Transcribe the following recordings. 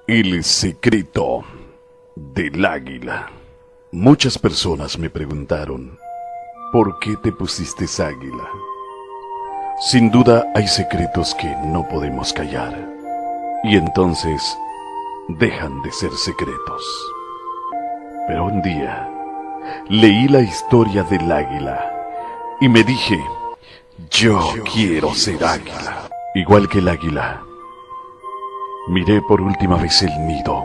El secreto del águila. Muchas personas me preguntaron, ¿por qué te pusiste águila? Sin duda hay secretos que no podemos callar, y entonces dejan de ser secretos. Pero un día leí la historia del águila y me dije, yo quiero ser águila. Igual que el águila, miré por última vez el nido,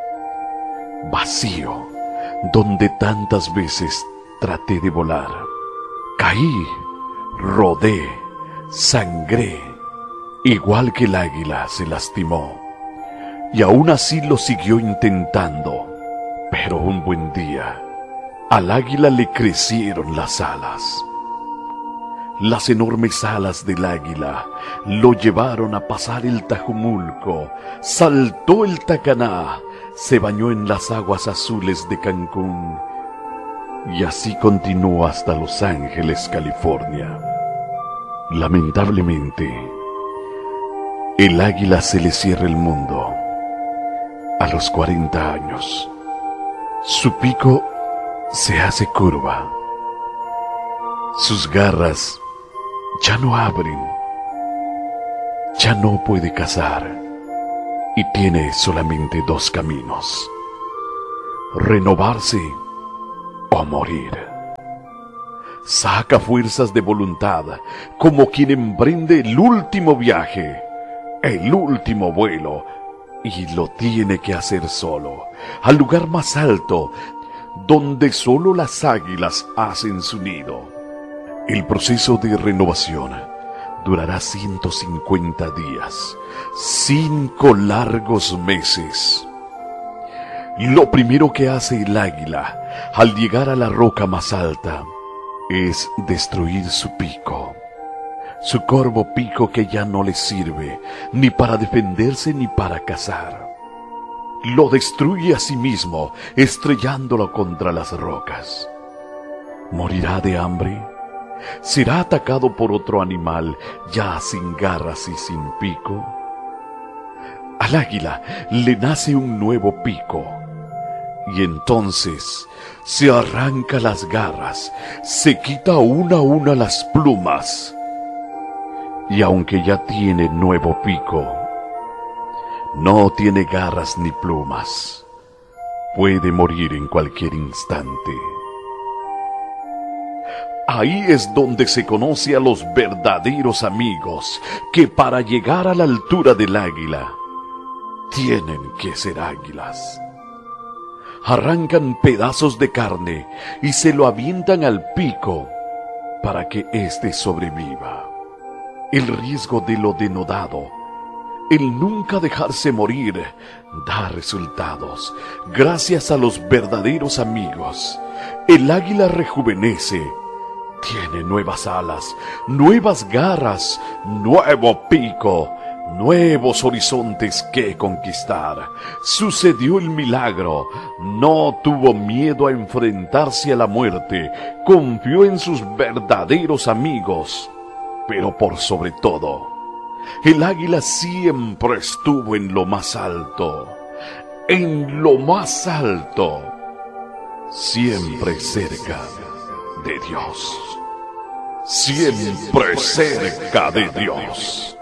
vacío, donde tantas veces traté de volar. Caí, rodé, sangré, igual que el águila se lastimó, y aún así lo siguió intentando. Pero un buen día, al águila le crecieron las alas. Las enormes alas del águila lo llevaron a pasar el Tajumulco, saltó el Tacaná, se bañó en las aguas azules de Cancún y así continuó hasta Los Ángeles, California. Lamentablemente, el águila se le cierra el mundo a los 40 años. Su pico se hace curva, sus garras ya no abren, ya no puede cazar y tiene solamente dos caminos: renovarse o morir. Saca fuerzas de voluntad como quien emprende el último viaje, el último vuelo, y lo tiene que hacer solo, al lugar más alto, donde solo las águilas hacen su nido. El proceso de renovación durará 150 días, 5 largos meses. Lo primero que hace el águila al llegar a la roca más alta es destruir su pico, su corvo pico que ya no le sirve ni para defenderse ni para cazar. Lo destruye a sí mismo, estrellándolo contra las rocas. ¿Morirá de hambre? ¿Será atacado por otro animal ya sin garras y sin pico? Al águila le nace un nuevo pico y entonces se arranca las garras, se quita una a una las plumas y aunque ya tiene nuevo pico, no tiene garras ni plumas, puede morir en cualquier instante. Ahí es donde se conoce a los verdaderos amigos, que para llegar a la altura del águila, tienen que ser águilas. Arrancan pedazos de carne y se lo avientan al pico para que éste sobreviva. El riesgo de lo denodado, el nunca dejarse morir, da resultados. Gracias a los verdaderos amigos, el águila rejuvenece. Tiene nuevas alas, nuevas garras, nuevo pico, nuevos horizontes que conquistar. Sucedió el milagro, no tuvo miedo a enfrentarse a la muerte, confió en sus verdaderos amigos. Pero por sobre todo, el águila siempre estuvo en lo más alto, siempre cerca de Dios. Siempre cerca de Dios.